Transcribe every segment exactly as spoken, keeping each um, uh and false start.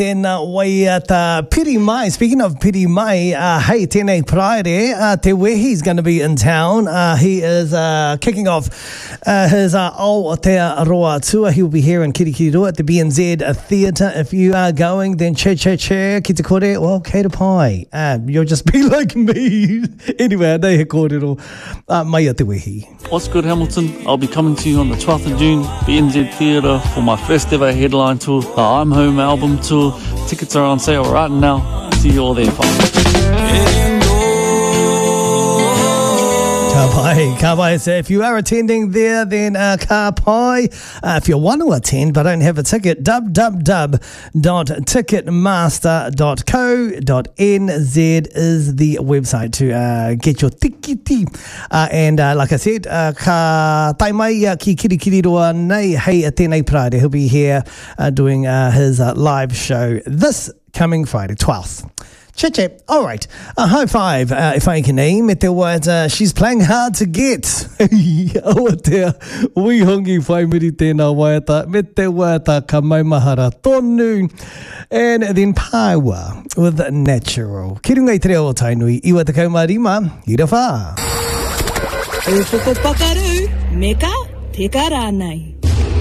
Tēnā wai uh, tā Piri Mai. Speaking of Piri Mai, uh, hey, tēnei praere, uh, Te Wehi's going to be in town. Uh, he is uh, kicking off uh, his uh, Aotearoa tour. He'll be here in Kirikiriroa at the B N Z Theatre. If you are going, then che che che, ki te kore, well, kei te pai. Uh, you'll just be like me. Anyway, nei he kōrero, uh, mai a Te Wehi. What's good, Hamilton? I'll be coming to you on the twelfth of June, B N Z Theatre, for my first ever headline tour, the I'm Home album tour. Tickets are on sale right now. See you all there, folks. Ka pai, ka pai. So if you are attending there, then uh, ka pai. Uh, if you want to attend but don't have a ticket, w w w dot ticketmaster dot co dot n z is the website to uh, get your tikiti. Uh, and uh, like I said, uh, ka tai mai uh, ki Kirikiriroa nei hei a tēnei praere. He'll be here uh, doing uh, his uh, live show this coming Friday, twelfth. Chit chat. All right. A high five, uh, if I can name it. There was, uh, she's playing hard to get. Awa te ui hongi whai miri tēnā waiata. Me te waiata ka maumahara tonu. And then Paiwa with Natural. Ki runga I te reo o tainui. Iwa te kaumarima. Ira wha. E whoko pakaru. Meka te karanai.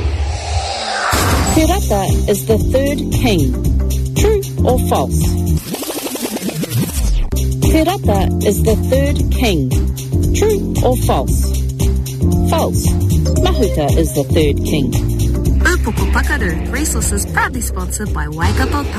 Te rata is the third king. True or false? Te rata is the third king. True or false? False. Mahuta is the third king. Upoko Pakaru Resources proudly sponsored by Waikato